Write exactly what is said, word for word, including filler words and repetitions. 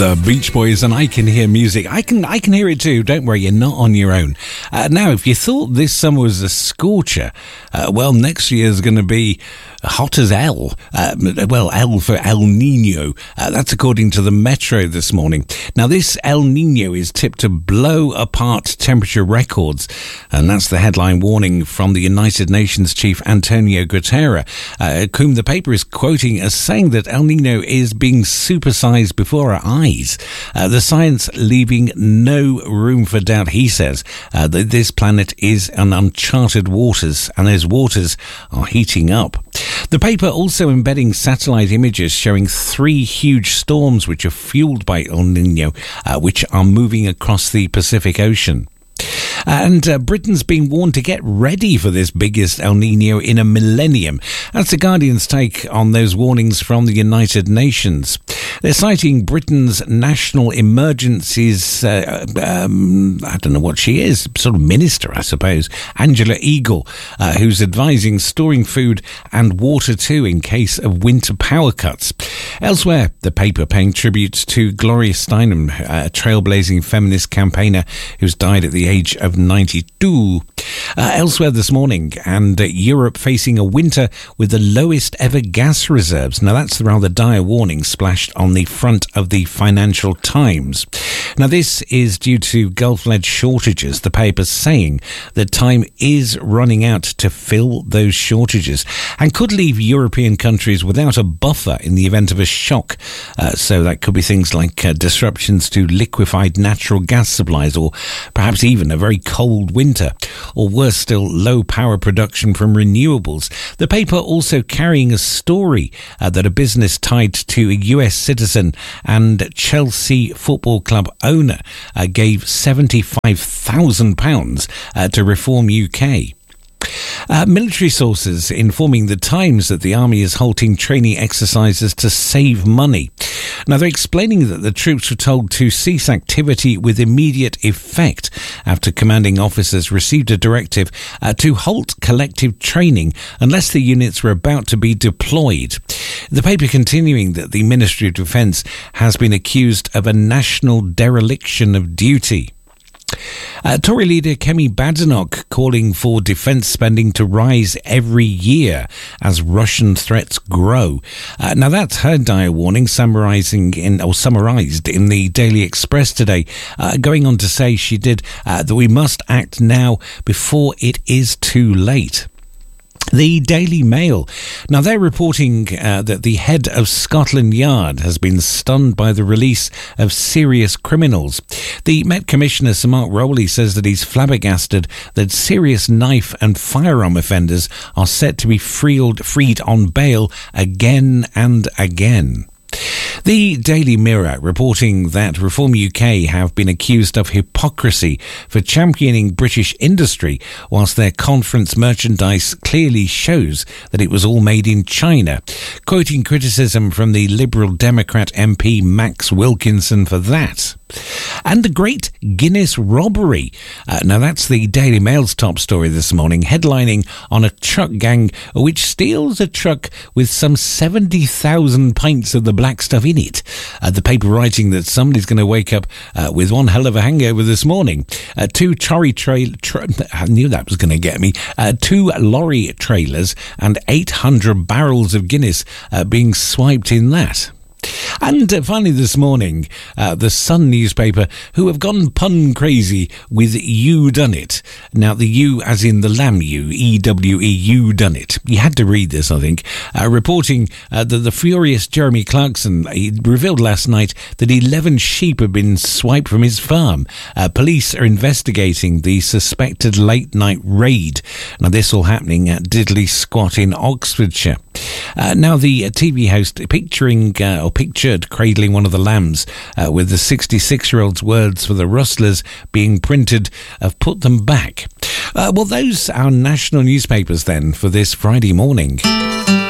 The Beach Boys and I Can Hear Music. I can I can hear it too. Don't worry, you're not on your own. Uh, now, if you thought this summer was a scorcher, uh, well, next year is going to be hot as L. Uh, well, L for El Nino. Uh, that's according to the Metro this morning. Now, this El Nino is tipped to blow apart temperature records, and that's the headline warning from the United Nations chief Antonio Guterres, uh, whom the paper is quoting as saying that El Nino is being supersized before our eyes. Uh, the science leaving no room for doubt, he says, uh, that this planet is on uncharted waters, and those waters are heating up. The paper also embedding satellite images showing three huge storms which are fueled by El Nino, uh, which are moving across the Pacific Ocean. And uh, Britain's been warned to get ready for this biggest El Nino in a millennium. That's the Guardian's take on those warnings from the United Nations. They're citing Britain's National Emergencies, uh, um, I don't know what she is, sort of minister, I suppose, Angela Eagle, uh, who's advising storing food and water too in case of winter power cuts. Elsewhere, the paper paying tribute to Gloria Steinem, a trailblazing feminist campaigner who's died at the age of ninety-two. Uh, elsewhere this morning, and uh, Europe facing a winter with the lowest ever gas reserves. Now, that's the rather dire warning splashed on the front of the Financial Times. Now, this is due to Gulf-led shortages. The paper's saying that time is running out to fill those shortages and could leave European countries without a buffer in the event of a shock. Uh, so that could be things like uh, disruptions to liquefied natural gas supplies, or perhaps even a very cold winter, or worse still, low power production from renewables. The paper also carrying a story uh, that a business tied to a U S citizen and Chelsea Football Club owner uh, gave seventy-five thousand pounds uh, to Reform U K. Uh, military sources informing the Times that the army is halting training exercises to save money. Now, they're explaining that the troops were told to cease activity with immediate effect after commanding officers received a directive uh, to halt collective training unless the units were about to be deployed. The paper continuing that the Ministry of Defence has been accused of a national dereliction of duty. Uh, Tory leader Kemi Badenoch calling for defence spending to rise every year as Russian threats grow. Uh, now, that's her dire warning, summarising in or summarised in the Daily Express today, uh, going on to say she did uh, that we must act now before it is too late. The Daily Mail. Now, they're reporting uh, that the head of Scotland Yard has been stunned by the release of serious criminals. The Met Commissioner, Sir Mark Rowley, says that he's flabbergasted that serious knife and firearm offenders are set to be freed, freed on bail again and again. The Daily Mirror reporting that Reform U K have been accused of hypocrisy for championing British industry whilst their conference merchandise clearly shows that it was all made in China, quoting criticism from the Liberal Democrat M P Max Wilkinson for that. And the great Guinness robbery. Uh, now, that's the Daily Mail's top story this morning, headlining on a truck gang which steals a truck with some seventy thousand pints of the black stuff in it. Uh, the paper writing that somebody's going to wake up uh, with one hell of a hangover this morning. Uh, two Tory trail, tra- I knew that was going to get me. Uh, two lorry trailers and eight hundred barrels of Guinness uh, being swiped in that. And uh, finally this morning, uh, the Sun newspaper, who have gone pun crazy with You Done It. Now, the U as in the lamb U, E W E, You Done It. You had to read this, I think. Uh, reporting uh, that the furious Jeremy Clarkson he revealed last night that eleven sheep have been swiped from his farm. Uh, police are investigating the suspected late-night raid. Now, this all happening at Diddley Squat in Oxfordshire. Uh, now, the uh, T V host picturing uh, or pictured cradling one of the lambs uh, with the sixty-six-year-old's words for the rustlers being printed have put them back. Uh, well, those are national newspapers then for this Friday morning.